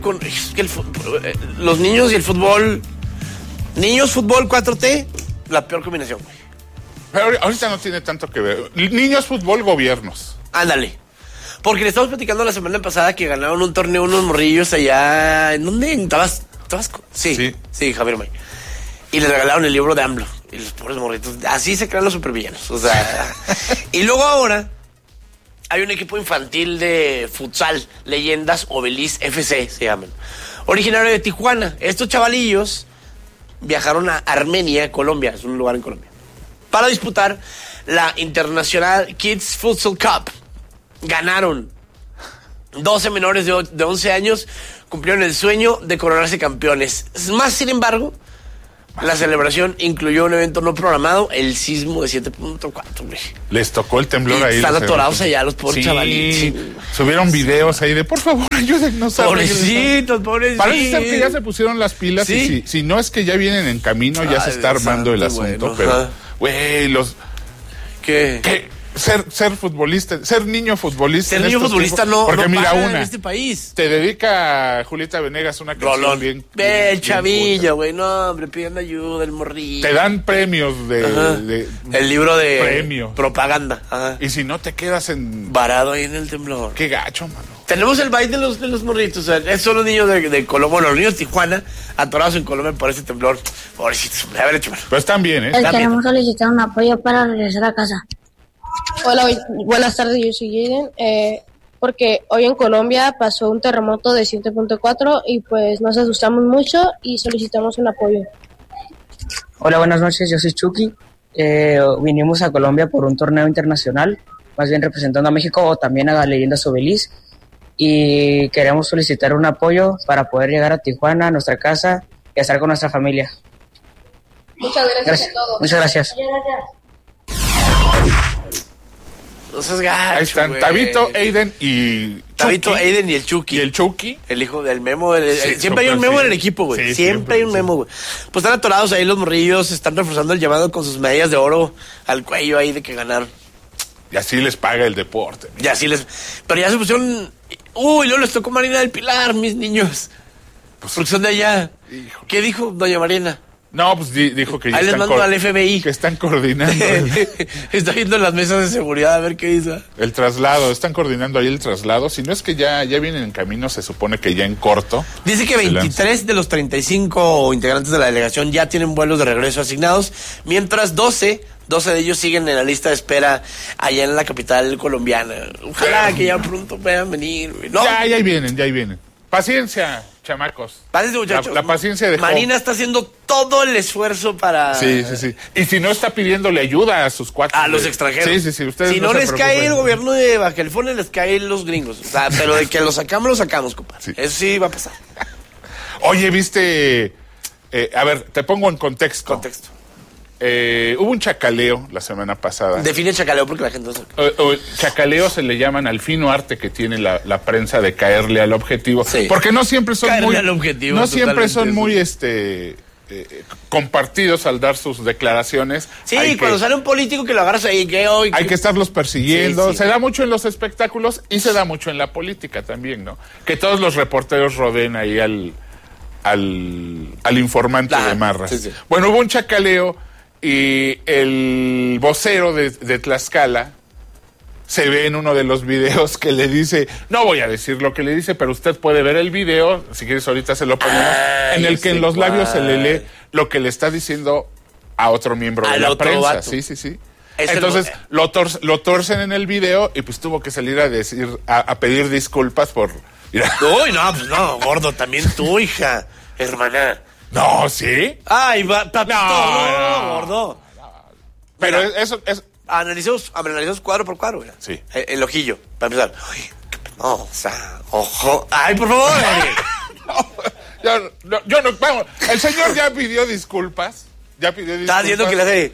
Es que los niños y el fútbol. Niños, fútbol, 4T, la peor combinación, güey. Pero ahorita no tiene tanto que ver. Niños, fútbol, gobiernos. Ándale. Porque le estamos platicando la semana pasada que ganaron un torneo unos morrillos allá. ¿En dónde? ¿En Tabasco? Sí, Javier May. Y les regalaron el libro de AMLO. Y los pobres morritos. Así se crean los supervillanos. O sea. Y luego ahora hay un equipo infantil de futsal, Leyendas Obelis FC se llaman. Originario de Tijuana. Estos chavalillos viajaron a Armenia, Colombia. Es un lugar en Colombia. Para disputar la International Kids Futsal Cup. Ganaron. 12 menores de 11 años cumplieron el sueño de coronarse campeones. Más, sin embargo, la celebración incluyó un evento no programado, el sismo de 7.4. Les tocó el temblor ahí. Están atorados allá los pobres chavalitos. Sí. Subieron videos ahí de, por favor, ayúdennos. Pobrecitos. Parece ser que ya se pusieron las pilas. ¿Sí? Y si no es que ya vienen en camino, ya se está armando el asunto. Bueno, pero, güey, ¿Qué? Ser futbolista, ser niño futbolista. Ser niño futbolista no. Porque mira, en este país. Te dedica Julieta Venegas una canción bien. El chavillo, güey. No, hombre, piden ayuda, el morrillo. Te dan premios de el libro de premio. Propaganda. Ajá. Y si no te quedas varado ahí en el temblor. Qué gacho, mano. Tenemos el baile de los morritos. O sea, son los niños de Colombia. Bueno, los niños de Tijuana, atorados en Colombia por ese temblor. Pobrecitos. A ver, échame. Pero están bien, ¿eh? Queremos solicitar un apoyo para regresar a casa. Hola, buenas tardes, yo soy Jaden, porque hoy en Colombia pasó un terremoto de 7.4 y pues nos asustamos mucho y solicitamos un apoyo. Hola, buenas noches, yo soy Chucky, vinimos a Colombia por un torneo internacional, más bien representando a México o también a Leyendas Obelis, y queremos solicitar un apoyo para poder llegar a Tijuana, a nuestra casa y estar con nuestra familia. Muchas gracias a todos. Muchas gracias. No seas gacho, ahí están, güey. Tabito, Aiden y el Chucky. Y el Chucky. El hijo del Memo. Siempre hay un Memo en el equipo, güey. Sí, siempre hay un Memo, güey. Pues están atorados ahí los morrillos, están reforzando el llamado con sus medallas de oro al cuello ahí de que ganaron. Y así les paga el deporte. Pero ya se pusieron. Uy, luego les tocó Marina del Pilar, mis niños. Pues, porque son de allá. Hijo. ¿Qué dijo doña Mariana? No, pues dijo que ya ahí les mando al FBI. Que están coordinando. Está viendo las mesas de seguridad a ver qué dice. El traslado, están coordinando ahí el traslado. Si no es que ya vienen en camino, se supone que ya en corto. Dice que 23 de los 35 integrantes de la delegación ya tienen vuelos de regreso asignados, mientras 12 de ellos siguen en la lista de espera allá en la capital colombiana. Ojalá que ya pronto puedan venir. ¿No? Ya vienen. Paciencia, chamacos. Paciencia, muchachos. La paciencia de Marina está haciendo todo el esfuerzo para... Sí. Y si no, está pidiéndole ayuda a sus cuates. A los extranjeros. Sí. Ustedes si no les cae el gobierno de Baja California, les caen los gringos. O sea, pero de que lo sacamos, compadre. Sí. Eso sí va a pasar. Oye, ¿viste? A ver, te pongo en contexto. Hubo un chacaleo la semana pasada. Define chacaleo porque la gente no sabe. Chacaleo se le llaman al fino arte que tiene la prensa de caerle al objetivo. Sí. Porque no siempre son caerle muy... al objetivo, no siempre son muy compartidos al dar sus declaraciones. Sí, cuando sale un político que lo agarras ahí, hay que estarlos persiguiendo. Sí. Se da mucho en los espectáculos y se da mucho en la política también, ¿no? Que todos los reporteros rodeen ahí al informante de Marras. Sí. Bueno, hubo un chacaleo y el vocero de Tlaxcala se ve en uno de los videos que le dice, no voy a decir lo que le dice, pero usted puede ver el video, si quieres ahorita se lo ponemos, en el que en los labios se le lee lo que le está diciendo a otro miembro de la prensa. Vato. Sí. Entonces lo torcen en el video y pues tuvo que salir a pedir disculpas por... Uy, no, gordo, también tu hija, hermana. No, ¿sí? Ay, papito, no, gordo. Pero mira, eso es... Analicemos cuadro por cuadro, mira. Sí. El ojillo, para empezar. Uy, no, o sea, ojo. Ay, por favor. Yo no, vamos, el señor ya pidió disculpas. Está diciendo que le hace...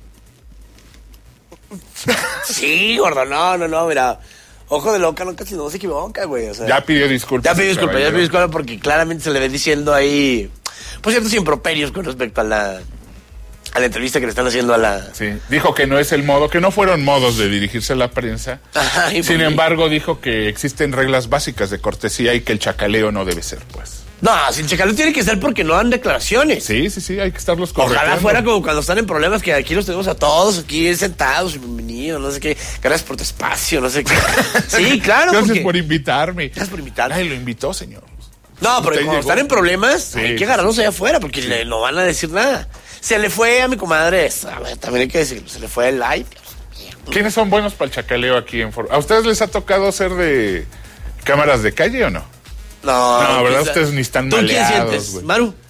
Sí, gordo, no, mira. Ojo de loca, no, casi no se equivoca, güey. O sea, ya pidió disculpas. Ya pidió disculpas porque claramente se le ve diciendo ahí, pues ciertos improperios con respecto a a la entrevista que le están haciendo a la... Sí, dijo que no es el modo, que no fueron modos de dirigirse a la prensa. Ay, Sin embargo, dijo que existen reglas básicas de cortesía y que el chacaleo no debe ser, pues. No, sin chacaleo tiene que ser porque no dan declaraciones. Sí, hay que estarlos correteando. Ojalá fuera como cuando están en problemas, que aquí los tenemos a todos, aquí sentados, bienvenidos, no sé qué. Gracias por tu espacio, no sé qué. Sí, claro. Gracias por invitarme. Gracias por invitarme. Ay, lo invitó, señor. No, pero cuando están en problemas, hay que agarrarlos allá afuera, porque no van a decir nada. Se le fue a mi comadre, a ver, también hay que decirlo, se le fue el live. ¿Quiénes son buenos para el chacaleo aquí en Foro? ¿A ustedes les ha tocado ser de cámaras de calle o no? No, ¿verdad? Ustedes ni están ¿Tú maleados, quién sientes? güey.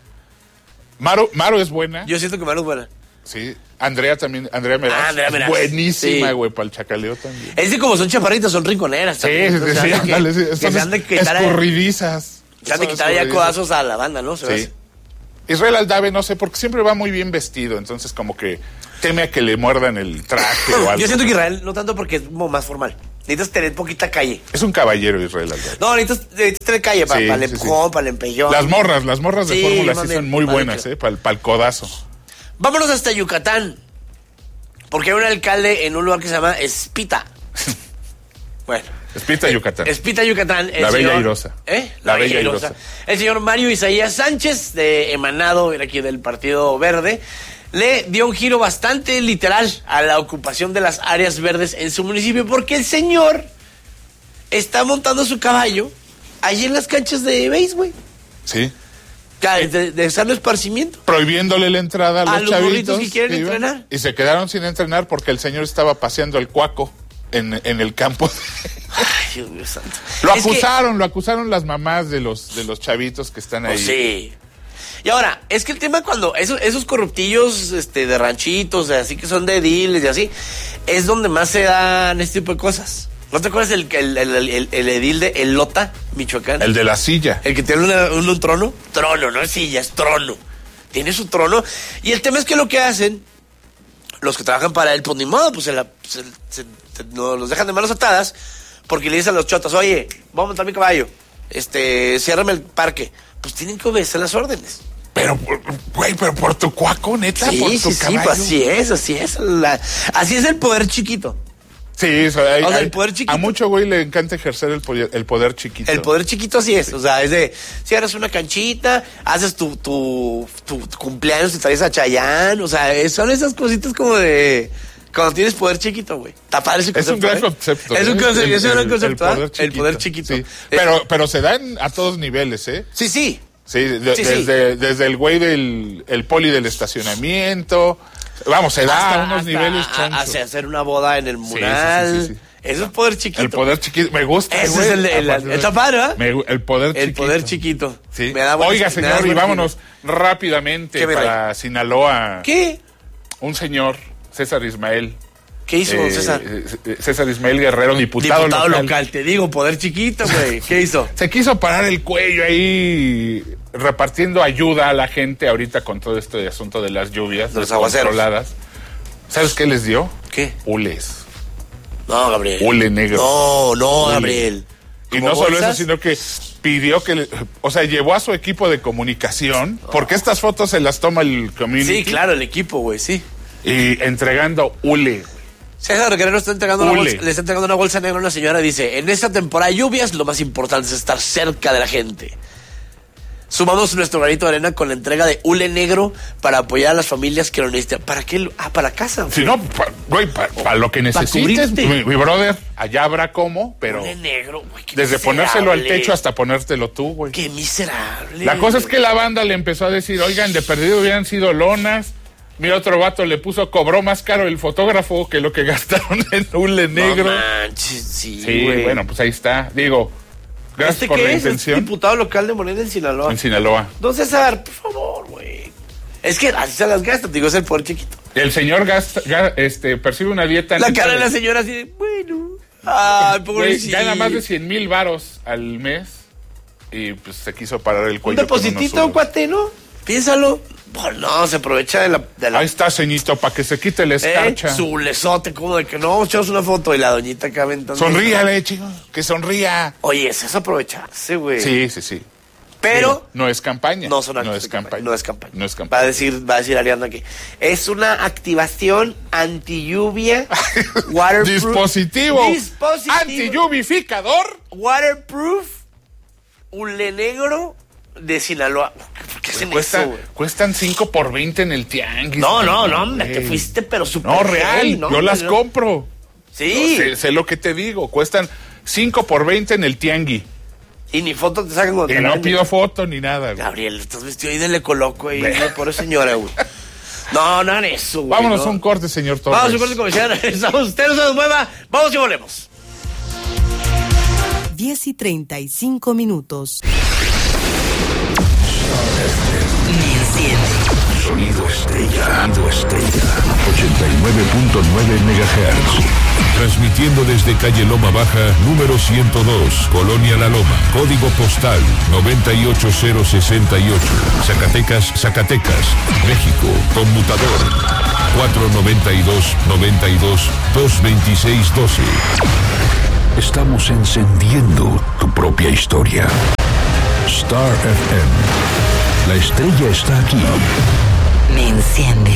¿Maru? Es buena. Yo siento que Maru es buena. Sí. Andrea Meraz. Andrea Meraz. Buenísima, güey, para el chacaleo también. Es que como son chaparritas, son rinconeras. Sí, también. sí, ándale, sí. Que se han de quitar escurridizas. Se han de quitar ya codazos a la banda, ¿no? Sí. Israel Aldave, no sé, porque siempre va muy bien vestido, entonces como que teme a que le muerdan el traje o algo. Yo siento que Israel, no tanto porque es como más formal. Necesitas tener poquita calle. Es un caballero Israel Aldave. No, necesitas tener calle para el empujón, para el empellón. Las morras de Fórmula sí son muy buenas, para el codazo. Vámonos hasta Yucatán. Porque hay un alcalde en un lugar que se llama Espita. Bueno. Espita, Yucatán. Espita, Yucatán. La Bella Airosa. La Bella Airosa. El señor Mario Isaías Sánchez, emanado aquí del Partido Verde, le dio un giro bastante literal a la ocupación de las áreas verdes en su municipio, porque el señor está montando su caballo allí en las canchas de béis, güey. Sí. De sano esparcimiento. Prohibiéndole la entrada a los chavitos que quieren entrenar. Y se quedaron sin entrenar porque el señor estaba paseando el cuaco en el campo. Ay, Dios mío santo. Lo acusaron las mamás de los chavitos que están ahí. Sí. Y ahora, es que el tema cuando esos corruptillos de ranchitos, así que son de ediles y así, es donde más se dan este tipo de cosas. ¿No te acuerdas el edil de Elota, Michoacán? El de la silla. El que tiene un trono. Trono, no es silla, es trono. Tiene su trono. Y el tema es que lo que hacen, los que trabajan para él, pues ni modo, pues no, los dejan de manos atadas, porque le dicen a los chotas, oye, voy a montar mi caballo, ciérrame el parque. Pues tienen que obedecer las órdenes. Pero, güey, por tu cuaco, neta, sí, por tu caballo. Sí, pues así es. Así es el poder chiquito. Sí, el poder chiquito. A mucho güey le encanta ejercer el poder chiquito. El poder chiquito así es. O sea, es de, si haces una canchita, haces tu cumpleaños, te traes a Chayanne. O sea, son esas cositas como de... Cuando tienes poder chiquito, güey. Está padre ese concepto. Es un gran concepto. Es un concepto, es un gran concepto. El poder chiquito. Sí. Pero se dan a todos niveles, ¿eh? Sí. Sí, desde el güey del poli del estacionamiento. Vamos, se da a unos niveles chonchos. Hacia hacer una boda en el mural. Sí. Eso es poder chiquito. El poder chiquito. Me gusta, ese es está padre, ¿verdad? El poder chiquito. El poder chiquito. Sí. Oiga, señor, y vámonos rápidamente para Sinaloa. ¿Qué? Un señor, César Ismael. ¿Qué hizo César? César Ismael Guerrero, diputado local. Te digo, poder chiquito, güey. ¿Qué hizo? Se quiso parar el cuello ahí repartiendo ayuda a la gente ahorita con todo este asunto de las lluvias. De los aguaceros. ¿Sabes qué les dio? ¿Qué? Hules. No, Gabriel. Hule negro. No, Gabriel. Y no solo eso, sino que pidió llevó a su equipo de comunicación, porque estas fotos se las toma el community. Sí, claro, el equipo, güey, sí. Y entregando hule. César Guerrero le está entregando una bolsa negra a una señora y dice, en esta temporada de lluvias lo más importante es estar cerca de la gente. Sumamos nuestro granito de arena con la entrega de hule negro para apoyar a las familias que lo necesitan. ¿Para qué? Para casa. Si no, para lo que necesites, mi brother, allá habrá cómo, pero... Hule negro, güey, desde ponérselo al techo hasta ponértelo tú, güey. Qué miserable. La cosa es que la banda le empezó a decir, oigan, de perdido hubieran sido lonas. Mira, otro vato le cobró más caro el fotógrafo que lo que gastaron en hule negro. No manches, sí, güey. Bueno, pues ahí está. Digo, gracias por la intención. Es diputado local de Morena en Sinaloa. En Sinaloa. Don César, por favor, güey. Es que así se las gasta, digo, es el poder chiquito. El señor percibe una dieta... La cara de la señora así de, bueno... Ay, pobrecito. Gana más de 100,000 varos al mes y pues se quiso parar el cuello. Un depositito, cuate, ¿no? Piénsalo. Bueno, no, se aprovecha de la... Ahí está, ceñito, para que se quite la escarcha. Su lesote, como de que no, echamos una foto y la doñita acá aventando. Sonríale, chico, que sonría. Oye, eso es aprovecharse, güey. Sí. Pero no es campaña. No son actos no es de campaña. No es campaña. No es campaña. Va a decir Ariana que es una activación anti-lluvia, waterproof. Dispositivo. Anti-lluvificador. Waterproof, hule negro de Sinaloa. ¿Por qué hacen eso, güey? Cuestan 5 por 20 en el tianguis. No, hombre, te fuiste, pero súper. No, real, yo las compro. Sí. Sé lo que te digo, cuestan 5 por 20 en el tianguis. Y ni foto te sacan cuando Y no pido foto ni nada, güey. Gabriel, estás vestido ahí de le coloco ahí, por señora, güey. No hagan eso, güey. Vámonos a un corte, señor Torres. Vamos a un corte comercial. Usted no se mueva. Vamos y volvemos. 10:35. Sonido estrella. 89.9 MHz. Transmitiendo desde calle Loma Baja, número 102, Colonia La Loma, código postal 98068, Zacatecas, México, conmutador 492-92-226-12. Estamos encendiendo tu propia historia. Star FM. La estrella está aquí. Me enciende.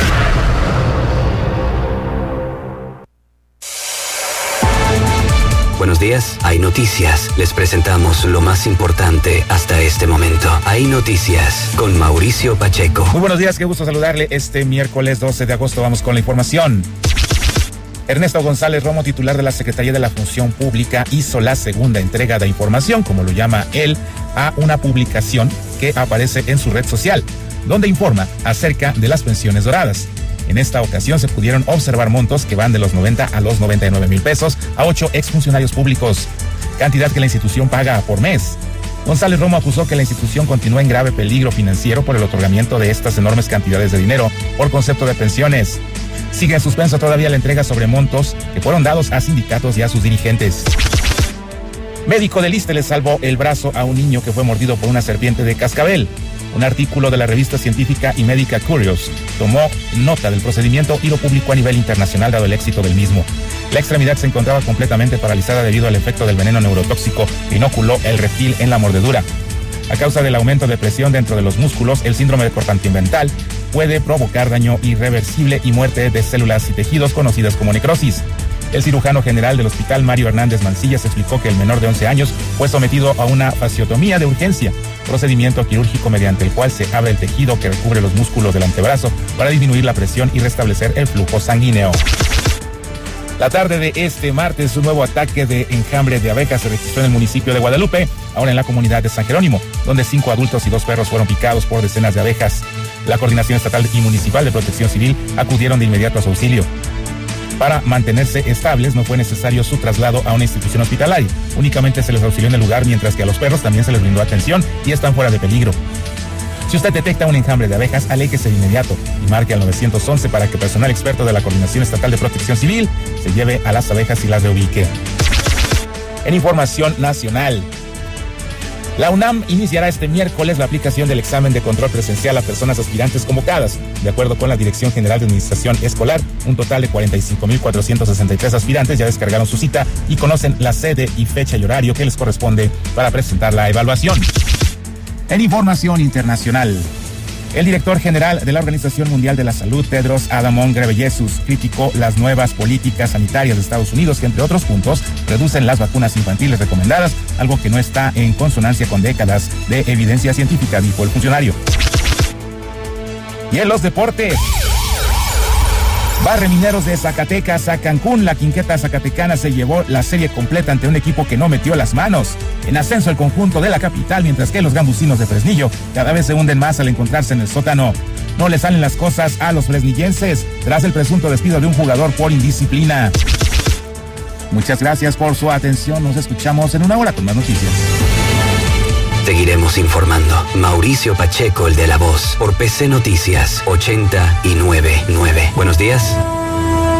Buenos días, hay noticias. Les presentamos lo más importante hasta este momento. Hay noticias con Mauricio Pacheco. Muy buenos días, qué gusto saludarle. Este miércoles 12 de agosto vamos con la información. Ernesto González Romo, titular de la Secretaría de la Función Pública, hizo la segunda entrega de información, como lo llama él, a una publicación que aparece en su red social, donde informa acerca de las pensiones doradas. En esta ocasión se pudieron observar montos que van de los 90 a los 99 mil pesos a 8 exfuncionarios públicos, cantidad que la institución paga por mes. González Romo acusó que la institución continúa en grave peligro financiero por el otorgamiento de estas enormes cantidades de dinero por concepto de pensiones. Sigue en suspenso todavía la entrega sobre montos que fueron dados a sindicatos y a sus dirigentes. Médico del ISSSTE le salvó el brazo a un niño que fue mordido por una serpiente de cascabel. Un artículo de la revista científica y médica Curious tomó nota del procedimiento y lo publicó a nivel internacional dado el éxito del mismo. La extremidad se encontraba completamente paralizada debido al efecto del veneno neurotóxico que inoculó el reptil en la mordedura. A causa del aumento de presión dentro de los músculos, el síndrome cortantimental puede provocar daño irreversible y muerte de células y tejidos conocidas como necrosis. El cirujano general del hospital, Mario Hernández Mancillas, explicó que el menor de 11 años fue sometido a una fasciotomía de urgencia, procedimiento quirúrgico mediante el cual se abre el tejido que recubre los músculos del antebrazo para disminuir la presión y restablecer el flujo sanguíneo. La tarde de este martes, un nuevo ataque de enjambre de abejas se registró en el municipio de Guadalupe, ahora en la comunidad de San Jerónimo, donde 5 adultos y 2 perros fueron picados por decenas de abejas. La Coordinación Estatal y Municipal de Protección Civil acudieron de inmediato a su auxilio. Para mantenerse estables no fue necesario su traslado a una institución hospitalaria. Únicamente se les auxilió en el lugar, mientras que a los perros también se les brindó atención y están fuera de peligro. Si usted detecta un enjambre de abejas, aléjese de inmediato y marque al 911 para que personal experto de la Coordinación Estatal de Protección Civil se lleve a las abejas y las reubique. En información nacional, la UNAM iniciará este miércoles la aplicación del examen de control presencial a personas aspirantes convocadas. De acuerdo con la Dirección General de Administración Escolar, un total de 45,463 aspirantes ya descargaron su cita y conocen la sede y fecha y horario que les corresponde para presentar la evaluación. En información internacional, el director general de la Organización Mundial de la Salud, Tedros Adhanom Ghebreyesus, criticó las nuevas políticas sanitarias de Estados Unidos que, entre otros puntos, reducen las vacunas infantiles recomendadas, algo que no está en consonancia con décadas de evidencia científica, dijo el funcionario. Y en los deportes, Barre Mineros de Zacatecas a Cancún. La quinqueta zacatecana se llevó la serie completa ante un equipo que no metió las manos. En ascenso el conjunto de la capital, mientras que los gambusinos de Fresnillo cada vez se hunden más al encontrarse en el sótano. No le salen las cosas a los fresnillenses tras el presunto despido de un jugador por indisciplina. Muchas gracias por su atención. Nos escuchamos en una hora con más noticias. Seguiremos informando. Mauricio Pacheco, el de La Voz, por PC Noticias 89.9. Buenos días.